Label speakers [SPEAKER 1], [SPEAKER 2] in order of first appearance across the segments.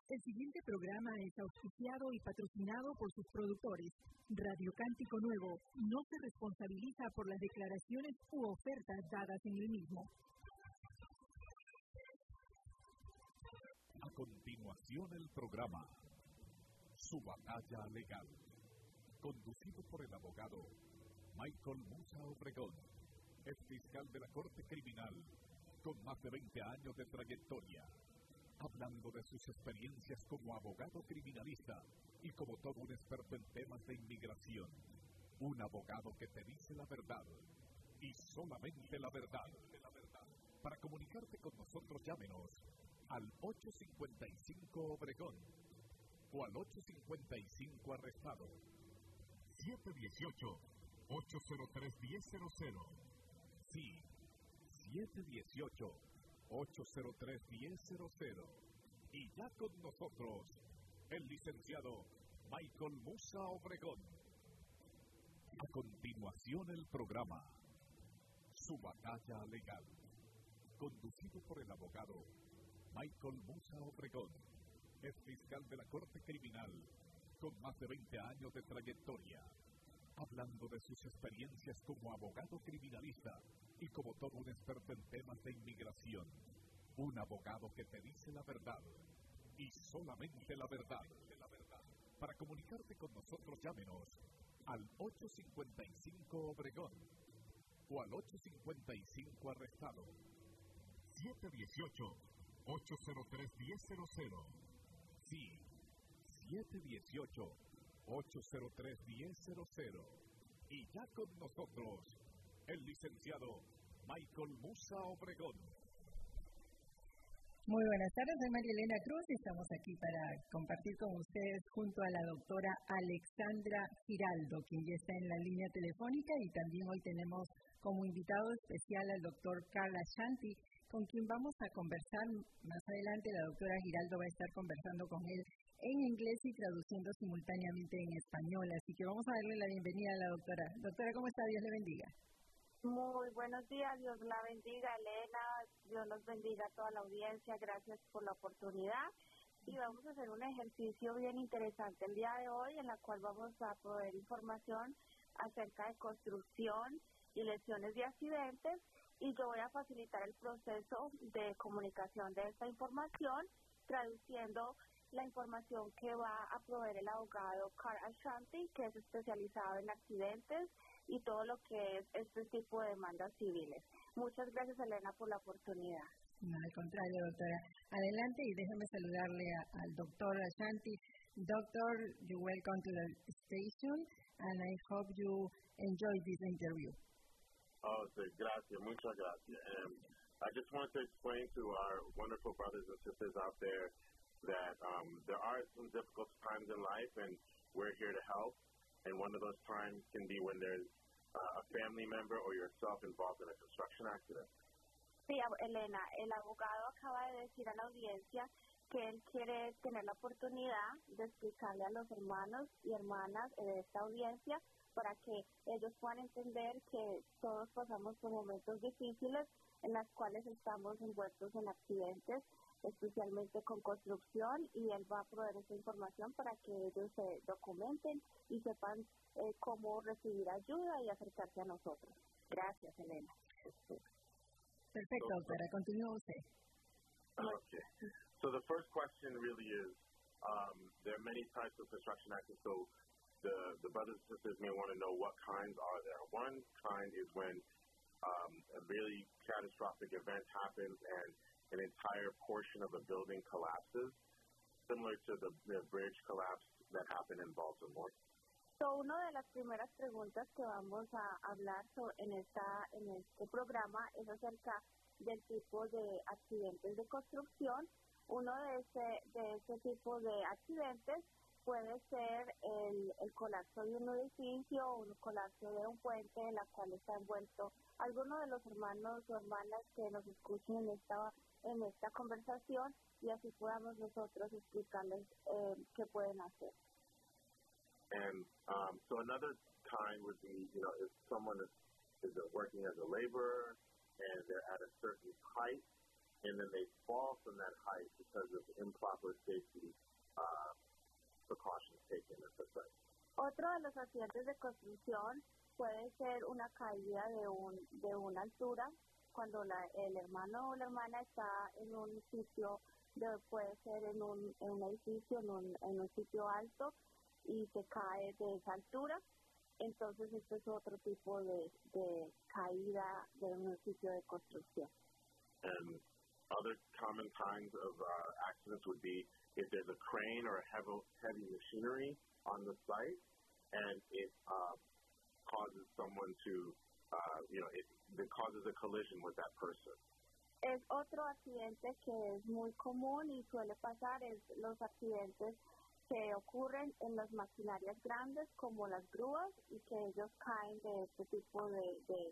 [SPEAKER 1] El siguiente programa es auspiciado y patrocinado por sus productores. Radio Cántico Nuevo no se responsabiliza por las declaraciones u ofertas dadas en el mismo.
[SPEAKER 2] A continuación el programa Su Batalla Legal, conducido por el abogado Michael Musa Obregón, ex fiscal de la Corte Criminal, con más de 20 años de trayectoria, hablando de sus experiencias como abogado criminalista y como todo un experto en temas de inmigración. Un abogado que te dice la verdad y solamente la verdad. Para comunicarte con nosotros, llámenos al 855 Obregón o al 855 Arrestado. 718-803-1000. Sí, 718-803-1000. Y ya con nosotros, el licenciado Michael Musa Obregón. A continuación el programa Su Batalla Legal, conducido por el abogado Michael Musa Obregón, ex fiscal de la Corte Criminal, con más de 20 años de trayectoria, hablando de sus experiencias como abogado criminalista y como todo un experto en temas de inmigración. Un abogado que te dice la verdad y solamente la verdad. Para comunicarte con nosotros, llámenos al 855 Obregón o al 855 Arrestado. 718-803-1000. Sí, 718-803-1000. Y ya con nosotros, el licenciado Michael Musa Obregón.
[SPEAKER 1] Muy buenas tardes, soy María Elena Cruz y estamos aquí para compartir con ustedes junto a la doctora Alexandra Giraldo, quien ya está en la línea telefónica, y también hoy tenemos como invitado especial al doctor Carl Ashanti, con quien vamos a conversar más adelante. La doctora Giraldo va a estar conversando con él en inglés y traduciendo simultáneamente en español, así que vamos a darle la bienvenida a la doctora. Doctora, ¿cómo está? Dios le bendiga.
[SPEAKER 3] Muy buenos días, Dios la bendiga, Elena, Dios los bendiga a toda la audiencia, gracias por la oportunidad. Y vamos a hacer un ejercicio bien interesante el día de hoy, en la cual vamos a proveer información acerca de construcción y lesiones de accidentes, y yo voy a facilitar el proceso de comunicación de esta información, traduciendo la información que va a proveer el abogado Carl Ashanti, que es especializado en accidentes y todo lo que es este tipo de demandas civiles. Muchas gracias, Elena, por la oportunidad.
[SPEAKER 1] No, al contrario, doctora. Adelante y déjeme saludarle al doctor Ashanti. Doctor, you're welcome to the station, and I hope you enjoy this interview.
[SPEAKER 4] Oh, gracias, muchas gracias. I just wanted to explain to our wonderful brothers and sisters out there that there are some difficult times in life, and we're here to help. And one of those times can be when there's a family member or yourself involved in a construction accident.
[SPEAKER 3] Sí, Elena, el abogado acaba de decir a la audiencia que él quiere tener la oportunidad de explicarle a los hermanos y hermanas de esta audiencia para que ellos puedan entender que todos pasamos por momentos difíciles en las cuales estamos envueltos en accidentes, especialmente con construcción, y él va a proveer esa información para que ellos se documenten y sepan cómo recibir ayuda y acercarse a nosotros. Gracias, Elena.
[SPEAKER 1] Perfecto, doctora. Continúe usted.
[SPEAKER 4] Okay. So the first question really is, there are many types of construction accidents, so the brothers and sisters may want to know what kinds are there. One kind is when a really catastrophic event happens and an entire portion of a building collapses, similar to the bridge collapse that happened in Baltimore.
[SPEAKER 3] So, una de las primeras preguntas que vamos a hablar en este programa es acerca del tipo de accidentes de construcción. Uno de ese tipo de accidentes puede ser el colapso de un edificio o un colapso de un puente en la cual está envuelto alguno de los hermanos o hermanas que nos escuchen en esta conversación, y así podamos nosotros explicarles qué pueden hacer.
[SPEAKER 4] And so another kind would be, if someone is working as a laborer and they're at a certain height and then they fall from that height because of improper safety precautions taken at the site.
[SPEAKER 3] Otro de los accidentes de construcción puede ser una caída de una altura cuando el hermano o la hermana está en un sitio, puede ser en un edificio, en un sitio alto y se cae de esa altura. Entonces, este es otro tipo de caída de un sitio de construcción.
[SPEAKER 4] And other common kinds of accidents would be if there's a crane or a heavy machinery on the site, and it causes someone to, it causes a collision with that person.
[SPEAKER 3] Es otro accidente que es muy común y suele pasar, es los accidentes que ocurren en las maquinarias grandes como las grúas y que ellos caen de este tipo de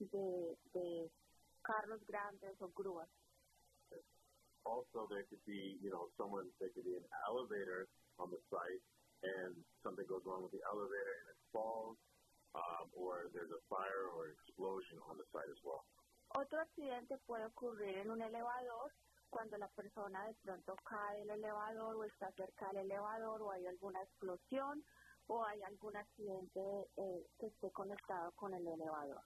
[SPEAKER 3] carros grandes o grúas.
[SPEAKER 4] Also, there could be, there could be an elevator on the site and something goes wrong with the elevator and it falls, or there's a fire or explosion on the site as well.
[SPEAKER 3] Otro accidente puede ocurrir en un elevador cuando la persona de pronto cae del elevador o está cerca del elevador o hay alguna explosión o hay algún accidente que esté conectado con el elevador.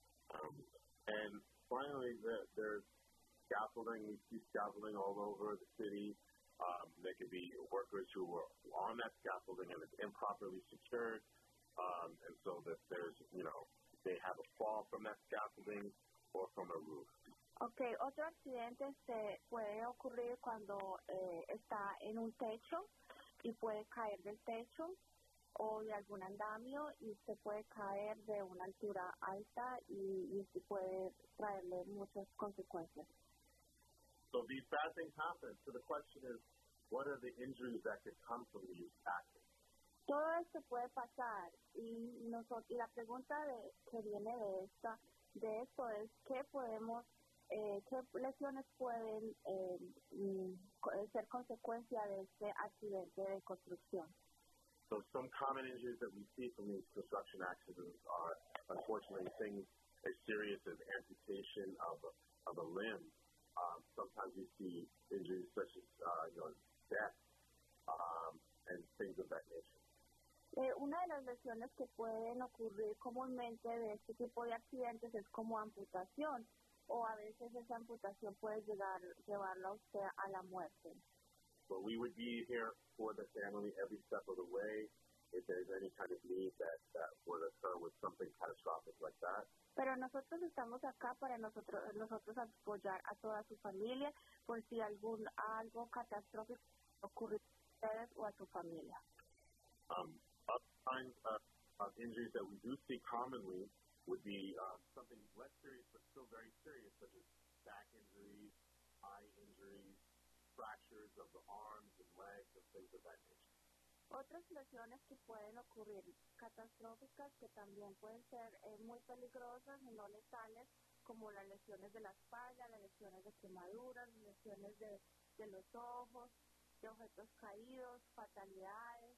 [SPEAKER 4] And finally, there's scaffolding. We see scaffolding all over the city. There could be workers who were on that scaffolding and it's improperly secured, and so that there's, they have a fall from that scaffolding or from a roof.
[SPEAKER 3] Okay, otro accidente puede ocurrir cuando está en un techo y puede caer del techo o de algún andamio y se puede caer de una altura alta y puede traerle muchas consecuencias.
[SPEAKER 4] So these bad things happen. So the question is, what are the injuries that could come from these accidents?
[SPEAKER 3] Todo esto puede pasar y la pregunta que viene de esto es qué lesiones pueden ser consecuencia de este accidente de construcción.
[SPEAKER 4] So some common injuries that we see from these construction accidents are unfortunately things as serious as amputation of a limb. Sometimes we see injuries such as death and things of that nature.
[SPEAKER 3] Una de las lesiones que pueden ocurrir comúnmente de este tipo de accidentes es como amputación, o a veces esa amputación puede llevarlo a usted a la muerte.
[SPEAKER 4] So we would be here for the family every step of the way if there's any kind of need that would occur with something catastrophic like that.
[SPEAKER 3] Pero nosotros estamos acá para nosotros apoyar a toda su familia por si algo catastrófico ocurre a ustedes o a su familia.
[SPEAKER 4] Other kinds of injuries that we do see commonly would be something less serious but still very serious, such as back injuries, eye injuries, fractures of the arms and legs and things of that nature.
[SPEAKER 3] Otras lesiones que pueden ocurrir catastróficas que también pueden ser muy peligrosas y no letales, como las lesiones de la espalda, las lesiones de quemaduras, lesiones de los ojos, de objetos caídos, fatalidades.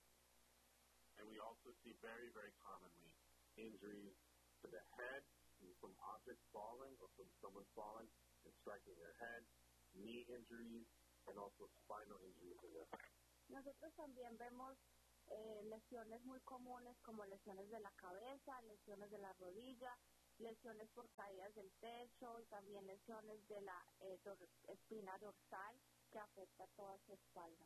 [SPEAKER 4] And we also see very, very commonly injuries to the head from objects falling or from someone falling and striking their head, knee injuries, and also spinal injuries in their head.
[SPEAKER 3] Nosotros también vemos lesiones muy comunes como lesiones de la cabeza, lesiones de la rodilla, lesiones por caídas del techo y también lesiones de la espina dorsal que afecta toda su espalda.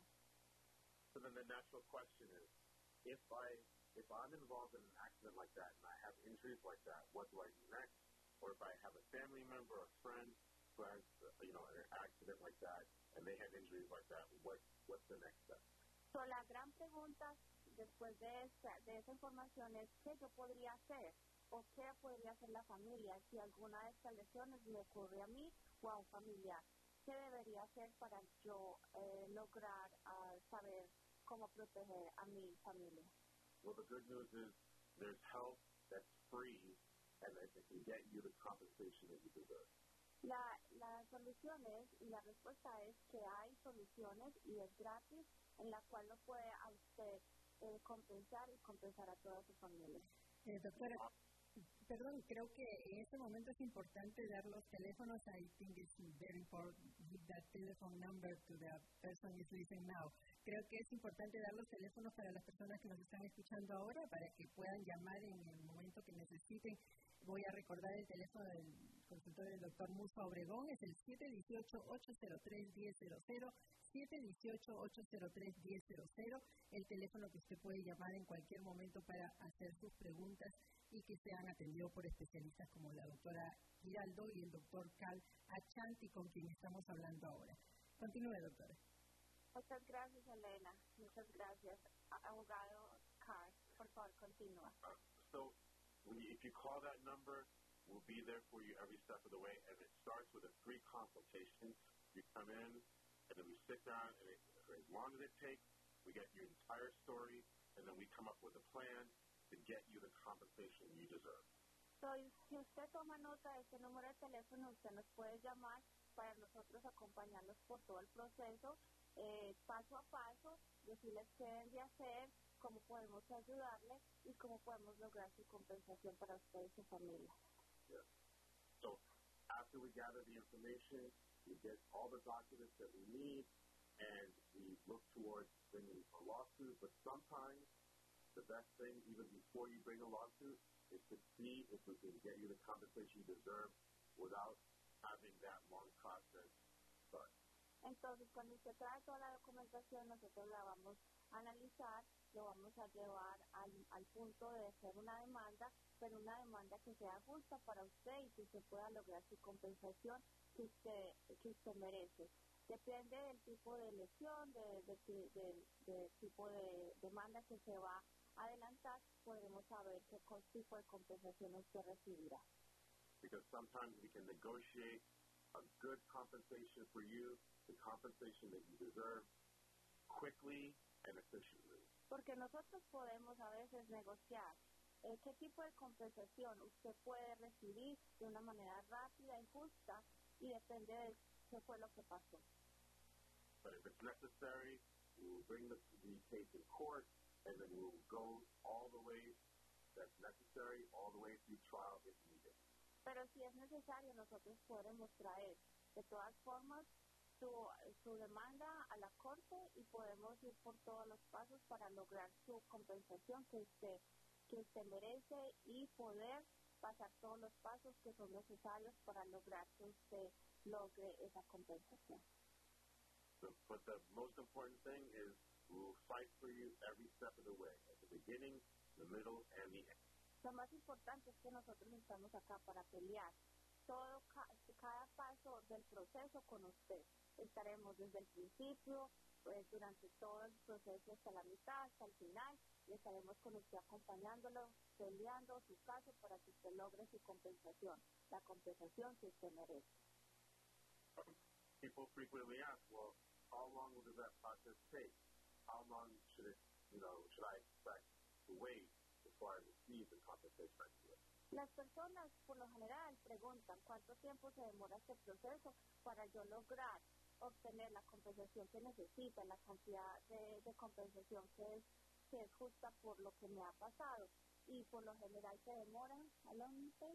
[SPEAKER 4] So then the natural question is, if I'm involved in an accident like that and I have injuries like that, what do I do next? Or if I have a family member or a friend who has an accident like that and they have injuries like that, what's the next step?
[SPEAKER 3] So la gran pregunta después de esa información es ¿qué yo podría hacer? ¿O qué podría hacer la familia si alguna de estas lesiones me ocurre a mí o a un familiar? ¿Qué debería hacer para yo lograr saber cómo proteger a mi familia?
[SPEAKER 4] Well, the good news is there's help that's free and that it can get you the compensation that you deserve.
[SPEAKER 3] La solución es, y la respuesta es que hay soluciones y es gratis en la cual lo puede a usted compensar y compensar a toda su familia.
[SPEAKER 1] Doctora, Perdón, creo que en este momento es importante dar los teléfonos. I think it's very important to give that telephone number to the person who is listening now. Creo que es importante dar los teléfonos para las personas que nos están escuchando ahora para que puedan llamar en el momento que necesiten. Voy a recordar el teléfono del consultorio del doctor Musa Obregón, es el 718-803-1000, 718-803-1000, el teléfono que usted puede llamar en cualquier momento para hacer sus preguntas y que sean atendidos por especialistas como la doctora Giraldo y el doctor Cal Achanti, con quien estamos hablando ahora. Continúe, doctora.
[SPEAKER 3] Muchas gracias, Elena. Muchas gracias. Abogado Carr, por favor, continúa.
[SPEAKER 4] So, if you call that number, we'll be there for you every step of the way, and it starts with a free consultation. You come in, and then we sit down, and for as long as it takes, we get your entire story, and then we come up with a plan to get you the compensation you deserve.
[SPEAKER 3] So, si usted toma nota de este número de teléfono, usted nos puede llamar para nosotros acompañarlos por todo el proceso, paso a paso, decirles qué deben de hacer, cómo podemos ayudarle y cómo podemos lograr su compensación para usted y su familia.
[SPEAKER 4] Yeah. So, after we gather the information, we get all the documents that we need, and we look towards bringing a lawsuit, but sometimes the best thing, even before you bring a lawsuit, is to see if we can get you the compensation you deserve without having that long process start.
[SPEAKER 3] Entonces, cuando usted trae toda la documentación, nosotros la vamos a analizar, lo vamos a llevar al punto de hacer una demanda, pero una demanda que sea justa para usted y que usted pueda lograr su compensación que usted merece. Depende del tipo de lesión, del tipo de demanda que se va a adelantar, podremos saber qué tipo de compensación usted recibirá.
[SPEAKER 4] Because sometimes we can negotiate a good compensation for you, the compensation that you deserve, quickly and efficiently.
[SPEAKER 3] Porque nosotros podemos a veces negociar qué tipo de compensación usted puede recibir de una manera rápida y justa y depende de qué fue lo que pasó.
[SPEAKER 4] But if it's necessary, we will bring the case in court, and then we will go all the way that's necessary, all the way through trial if needed.
[SPEAKER 3] Pero si es necesario, nosotros podemos traer de todas formas su demanda a la corte y podemos ir por todos los pasos para lograr su compensación que usted merece y poder pasar todos los pasos que son necesarios para lograr que usted logre esa compensación.
[SPEAKER 4] But the most important thing is we will fight for you every step of the way, at the beginning, the middle, and the end.
[SPEAKER 3] Lo más importante es que nosotros estamos acá para pelear cada paso del proceso con usted. Estaremos desde el principio, durante todo el proceso hasta la mitad, hasta el final, y estaremos con usted acompañándolo, peleando su caso para que usted logre su compensación, la compensación que usted merece.
[SPEAKER 4] People frequently ask, well, how long does that process take? How long should I expect to wait before I receive the compensation I deserve?
[SPEAKER 3] Las personas, por lo general, preguntan cuánto tiempo se demora este proceso para yo lograr obtener la compensación que necesita, la cantidad de compensación que es justa por lo que me ha pasado. Y por lo general se demora, ¿a lo mejor?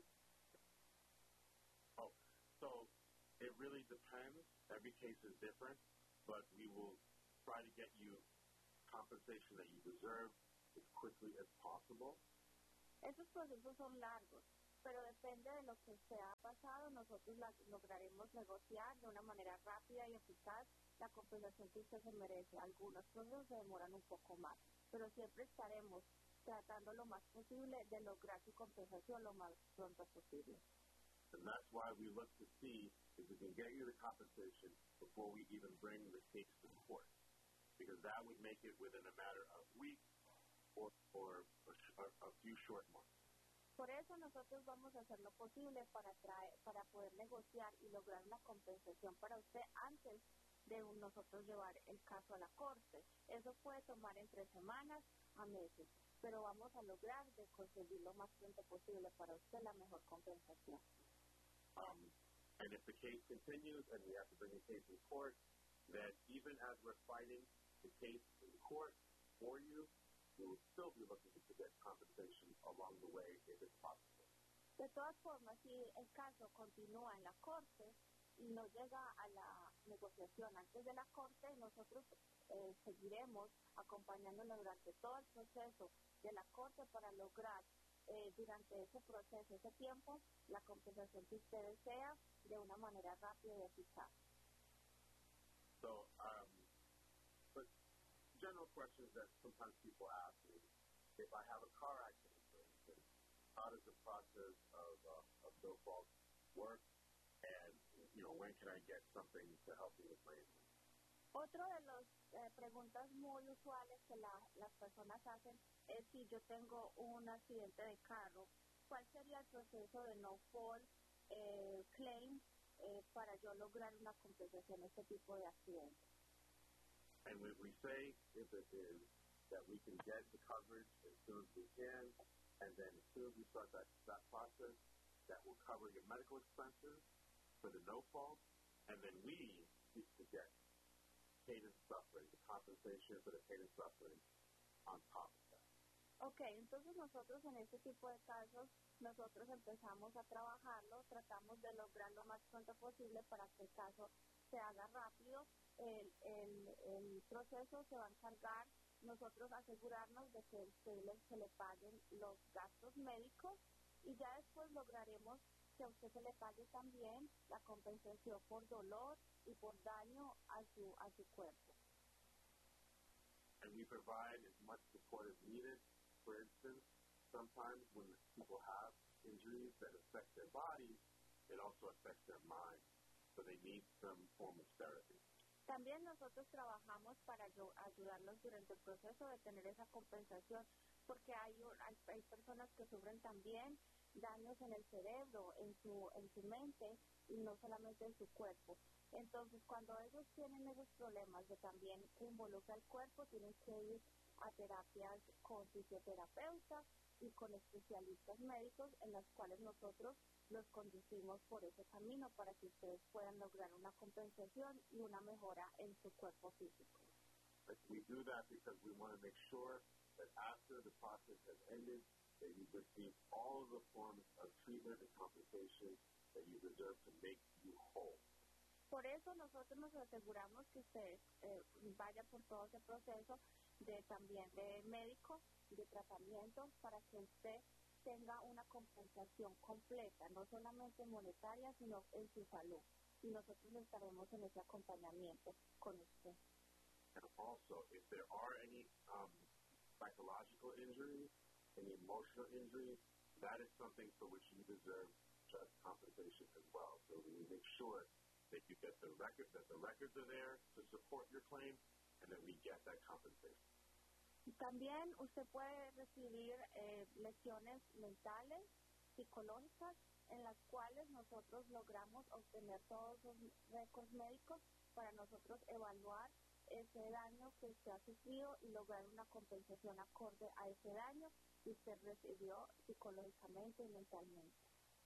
[SPEAKER 4] Oh, so it really depends. Every case is different, but we will try to get you compensation that you deserve as quickly as possible.
[SPEAKER 3] Esos procesos son largos, pero depende de lo que usted ha pasado, nosotros lograremos negociar de una manera rápida y eficaz la compensación que usted se merece. Algunos procesos se demoran un poco más, pero siempre estaremos tratando lo más posible de lograr su compensación lo más pronto posible.
[SPEAKER 4] And that's why we look to see if we can get you the compensation before we even bring the case to court, because that would make it within a matter of weeks or a few short months.
[SPEAKER 3] Por eso nosotros vamos a hacer lo posible para poder negociar y lograr una compensación para usted antes de nosotros llevar el caso a la corte. Eso puede tomar entre semanas a meses, pero vamos a lograr de conseguir lo más pronto posible para usted la mejor compensación.
[SPEAKER 4] And if the case continues and we have to bring a case in court, then even as we're fighting the case in court for you, we will still be looking to get compensation along the way if it's possible.
[SPEAKER 3] De todas formas, si el caso continúa en la corte y no llega a la negociación antes de la corte, nosotros seguiremos acompañándola durante todo el proceso de la corte para lograr durante ese proceso, ese tiempo, la compensación que usted desea de una manera rápida y eficaz.
[SPEAKER 4] So, but general questions that sometimes people ask me, if I have a car accident, for instance, how does the process of no fault work? And, when can I get something to help me with my injury?
[SPEAKER 3] Otro de las preguntas muy usuales que las personas hacen es si yo tengo un accidente de carro, ¿cuál sería el proceso de no fault claim para yo lograr una compensación de este tipo de accidente?
[SPEAKER 4] And what we say is that we can get the coverage as soon as we can, and then as soon as we start that process, that will cover your medical expenses for the no fault, and then we seek to get pain and suffering, the compensation for the pain and suffering on top of that.
[SPEAKER 3] Okay, entonces nosotros en este tipo de casos, nosotros empezamos a trabajarlo, tratamos de lograr lo más pronto posible para que el caso se haga rápido. El proceso se va a encargar, nosotros asegurarnos de que se le paguen los gastos médicos y ya después lograremos que a usted se le pague también la compensación por dolor y por daño a su cuerpo.
[SPEAKER 4] And we provide as much support as needed. For instance, sometimes when people have injuries that affect their bodies, it also affects their mind, so they need some form of therapy.
[SPEAKER 3] También nosotros trabajamos para ayudarlos durante el proceso de tener esa compensación, porque hay personas que sufren también daños en el cerebro, en su mente y no solamente en su cuerpo. Entonces, cuando ellos tienen esos problemas de también que involucra el cuerpo, tienen que ir a terapias con fisioterapeutas y con especialistas médicos en las cuales nosotros los conducimos por ese camino para que ustedes puedan lograr una compensación y una mejora en su cuerpo físico.
[SPEAKER 4] But we do that because we want to make sure that after the process has ended, that you receive all of the forms of treatment and compensation that you deserve to make you whole.
[SPEAKER 3] Por eso nosotros nos aseguramos que usted vaya por todo ese proceso también de médico, de tratamiento, para que usted tenga una compensación completa, no solamente monetaria, sino en su salud. Y nosotros estaremos en ese acompañamiento con usted.
[SPEAKER 4] And also, if there are any psychological injuries, any emotional injuries, that is something for which you deserve just compensation as well. So we make sure that you get the records are there to support your claim, and that we get that compensation.
[SPEAKER 3] También usted puede recibir lesiones mentales, psicológicas, en las cuales nosotros logramos obtener todos los récords médicos para nosotros evaluar ese daño que usted ha sufrido y lograr una compensación acorde a ese daño que usted recibió psicológicamente y mentalmente.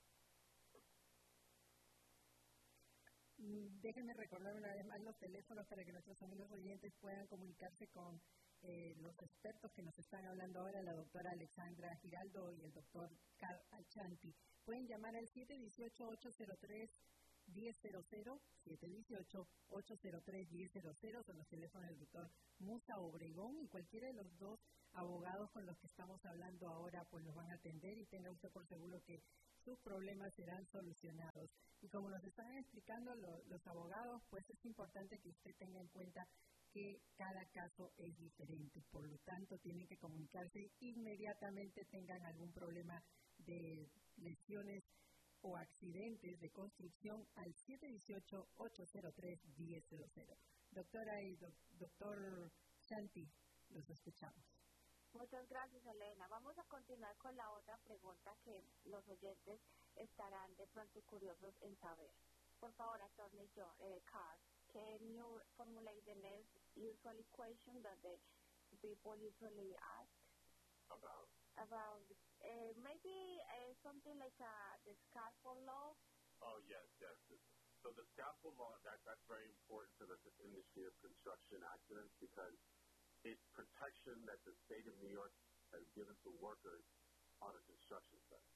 [SPEAKER 1] Déjenme recordar una vez más los teléfonos para que nuestros amigos oyentes puedan comunicarse con los expertos que nos están hablando ahora, la doctora Alexandra Giraldo y el doctor Carl Achanti. Pueden llamar al 718-803-1000, 718-803-1000, son los teléfonos del doctor Musa Obregón, y cualquiera de los dos abogados con los que estamos hablando ahora pues los van a atender, y tenga usted por seguro que sus problemas serán solucionados. Y como nos están explicando los abogados, pues es importante que usted tenga en cuenta que cada caso es diferente, por lo tanto tienen que comunicarse inmediatamente tengan algún problema de lesiones o accidentes de construcción al 718-803-1000. Doctora y doctor Shanti, los escuchamos.
[SPEAKER 3] Muchas gracias, Elena. Vamos a continuar con la otra pregunta que los oyentes estarán de pronto curiosos en saber. Por favor, Attorney Carl, can you formulate the next usual question that the people usually ask? About maybe something like the scaffold law?
[SPEAKER 4] Oh, yes. So the scaffold law, that's very important to the industry of construction accidents because it's protection that the state of New York has given to workers on a construction site.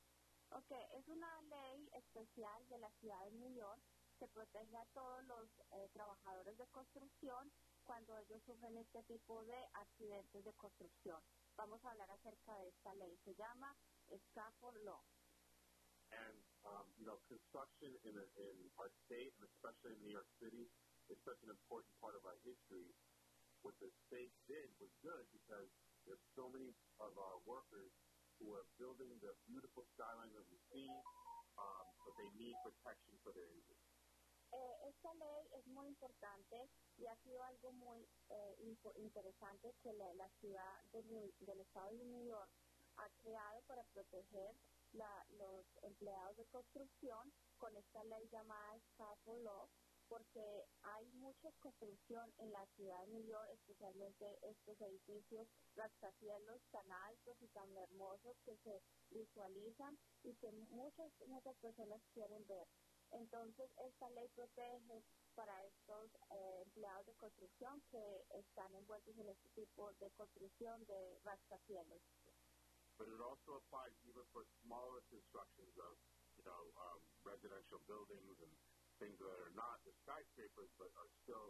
[SPEAKER 3] Ok, es una ley especial de la ciudad de New York que protege a todos los trabajadores de construcción cuando ellos sufren este tipo de accidentes de construcción. Vamos a hablar acerca de esta ley. Se llama Scaffold Law.
[SPEAKER 4] And, construction in our state, and especially in New York City, is such an important part of our history. What the state did was good because there's so many of our workers who are building the beautiful skyline that we see, but they need protection for their injuries.
[SPEAKER 3] Esta ley es muy importante y ha sido algo muy interesante que la ciudad del estado de New York ha creado para proteger los empleados de construcción con esta ley llamada Scaffold Law, porque hay mucha construcción en la ciudad de New York, especialmente estos edificios rascacielos tan altos y tan hermosos que se visualizan y que muchas personas quieren ver. Entonces, esta ley protege para estos empleados de construcción que están envueltos en este tipo de construcción de rascacielos.
[SPEAKER 4] But it also applies even for smaller constructions of, residential buildings and things that are not the skyscrapers, but are still,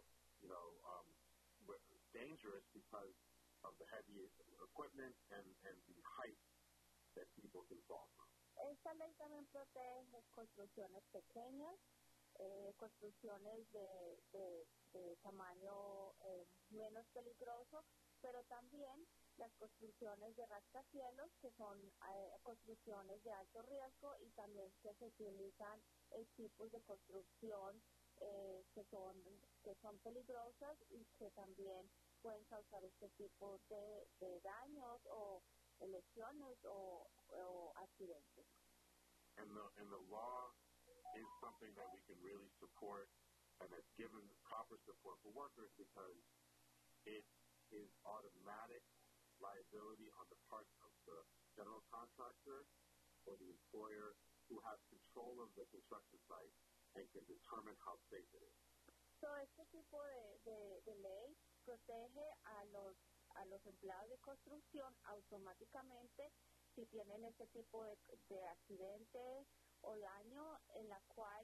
[SPEAKER 4] dangerous because of the heavy equipment and the height that people can fall from.
[SPEAKER 3] Esta ley también protege construcciones pequeñas, construcciones de tamaño menos peligroso, pero también las construcciones de rascacielos, que son construcciones de alto riesgo y también que se utilizan tipos de construcción que son peligrosas y que también pueden causar este tipo de daños o lesiones o accidentes.
[SPEAKER 4] And the law is something that we can really support and has given proper support for workers because it is automatic liability on the part of the general contractor or the employer who has control of the construction site and can determine how safe it is.
[SPEAKER 3] So, este tipo de ley protege a los empleados de construcción automáticamente si tienen este tipo de accidente o daño en la cual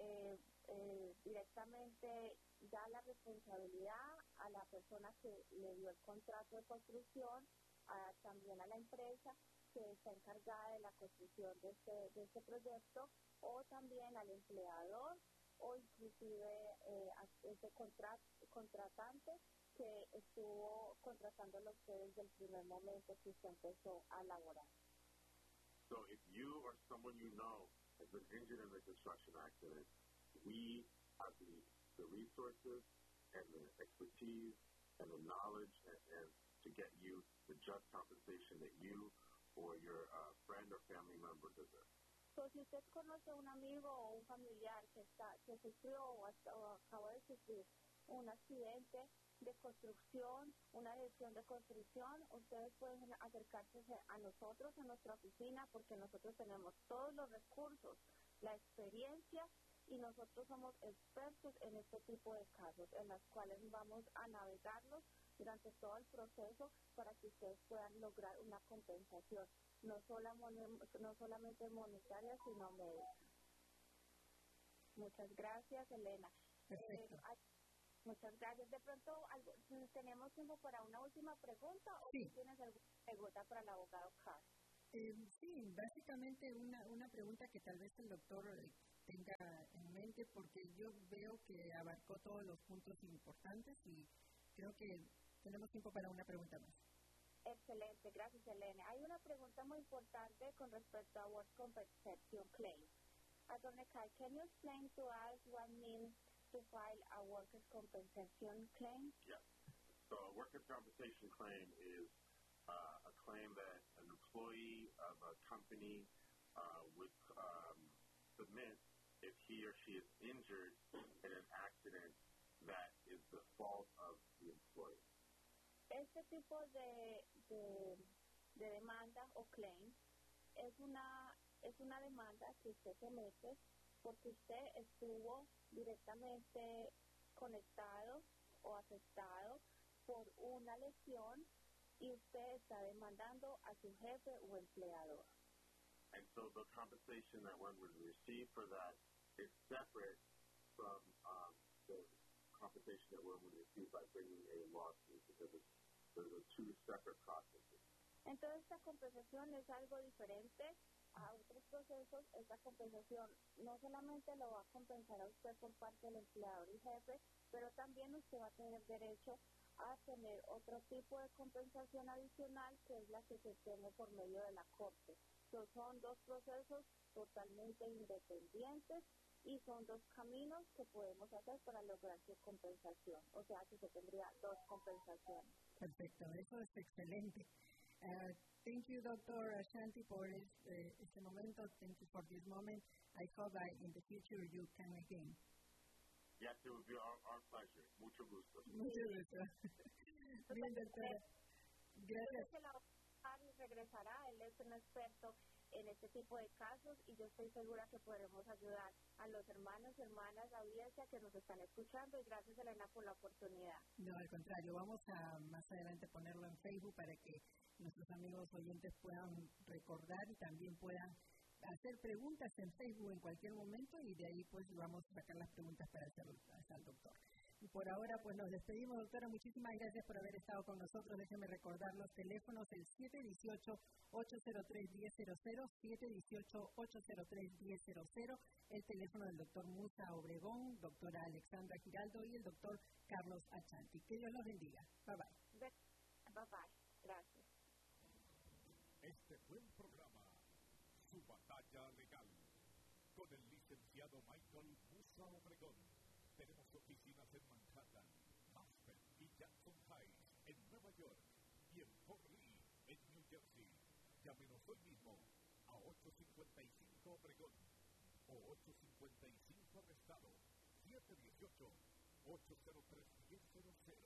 [SPEAKER 3] directamente da la responsabilidad a la persona que le dio el contrato de construcción, también a la empresa que está encargada de la construcción de este proyecto, o también al empleador o inclusive a ese contratante que estuvo contratándolo a usted desde el primer momento que usted empezó a laborar.
[SPEAKER 4] So if you or someone you know has been injured in a construction accident, we have the resources and the expertise and the knowledge and to get you the just compensation that you or your friend or family member deserve.
[SPEAKER 3] So, si usted conoce a un amigo o un familiar que sufrió o acaba de sufrir un accidente de construcción, una lesión de construcción, ustedes pueden acercarse a nosotros, a nuestra oficina, porque nosotros tenemos todos los recursos, la experiencia, y nosotros somos expertos en este tipo de casos, en los cuales vamos a navegarlos durante todo el proceso para que ustedes puedan lograr una compensación, no solamente monetaria, sino médica. Muchas gracias, Elena. Muchas gracias. De pronto, ¿tenemos tiempo para una última pregunta o
[SPEAKER 1] sí.
[SPEAKER 3] ¿Tienes alguna pregunta para el abogado Carr?
[SPEAKER 1] Sí, básicamente una pregunta que tal vez el doctor tenga en mente, porque yo veo que abarcó todos los puntos importantes y creo que tenemos tiempo para una pregunta más.
[SPEAKER 3] Excelente, gracias, Elena. Hay una pregunta muy importante con respecto a Work Compensation Claim. Attorney Carr, can you explain to us what means to file a workers' compensation claim?
[SPEAKER 4] Yes. So a workers' compensation claim is a claim that an employee of a company would submit if he or she is injured in an accident that is the fault of the employee.
[SPEAKER 3] Este tipo de demanda o claim es una demanda que usted se mete porque usted estuvo directamente conectado o afectado por una lesión y usted está demandando a su jefe o empleador.
[SPEAKER 4] And so the compensation that one would receive for that is separate from the compensation that one would receive by bringing a lawsuit, because those are two separate processes.
[SPEAKER 3] Entonces, esta compensación es algo diferente a otros procesos. Esta compensación no solamente lo va a compensar a usted por parte del empleador y jefe, pero también usted va a tener derecho a tener otro tipo de compensación adicional, que es la que se tiene por medio de la corte. Son dos procesos totalmente independientes y son dos caminos que podemos hacer para lograr su compensación. O sea, que se tendría dos compensaciones.
[SPEAKER 1] Perfecto, eso es excelente. Thank you, Dr. Ashanti, for este momento. Thank you for this moment. I hope that in the future you can again.
[SPEAKER 4] Yes, it would be our pleasure. Mucho gusto.
[SPEAKER 1] Mucho gusto. Bien, doctora. Gracias.
[SPEAKER 3] Regresará, él es un experto en este tipo de casos y yo estoy segura que podremos ayudar a los hermanos y hermanas, la audiencia que nos están escuchando, y gracias, Elena, por la oportunidad.
[SPEAKER 1] No, al contrario, vamos a más adelante ponerlo en Facebook para que nuestros amigos oyentes puedan recordar y también puedan hacer preguntas en Facebook en cualquier momento, y de ahí pues vamos a sacar las preguntas para hacer al doctor. Y por ahora pues nos despedimos, doctora. Muchísimas gracias por haber estado con nosotros. Déjenme recordar los teléfonos: el 718-803-1000, 718-803-1000, el teléfono del doctor Musa Obregón, doctora Alexandra Giraldo y el doctor Carlos Ashanti. Que Dios los bendiga. Bye bye.
[SPEAKER 3] Bye bye. Gracias.
[SPEAKER 2] Este fue el programa Su Batalla Legal con el licenciado Michael Musa Obregón. Tenemos oficinas en Manhattan, Aspen y Jackson Heights, en Nueva York, y en Fort Lee, en New Jersey. Llámenos hoy mismo a 855 Obregón o 855 Arrestado, 718-803-1000,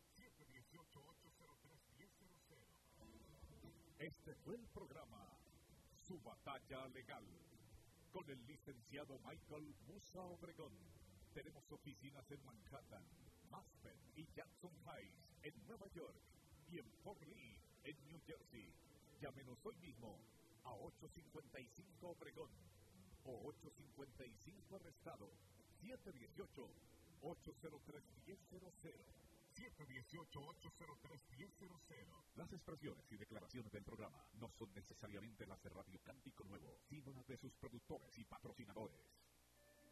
[SPEAKER 2] 718-803-1000. Este fue el programa Su Batalla Legal con el licenciado Michael Musa Obregón. Tenemos oficinas en Manhattan, Aspen y Jackson Heights, en Nueva York, y en Fort Lee, en New Jersey. Llámenos hoy mismo a 855 Obregón o 855 Arrestado, 718-803-1000, 718-803-1000. Las expresiones y declaraciones del programa no son necesariamente las de Radio Cántico Nuevo, sino las de sus productores y patrocinadores.